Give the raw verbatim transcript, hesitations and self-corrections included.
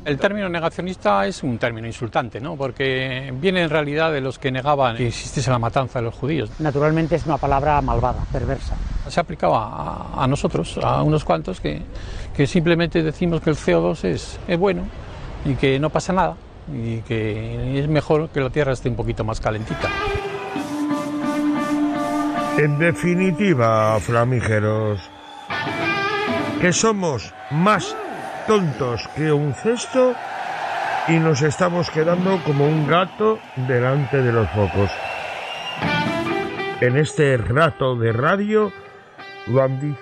El término negacionista es un término insultante, ¿no? Porque viene en realidad de los que negaban que existiese la matanza de los judíos. Naturalmente es una palabra malvada, perversa. Se aplicaba a, a nosotros, a unos cuantos, que, que simplemente decimos que el C O dos es, es bueno y que no pasa nada y que es mejor que la Tierra esté un poquito más calentita. En definitiva, flamígeros, que somos más tontos que un cesto y nos estamos quedando como un gato delante de los focos. En este rato de radio lo han dicho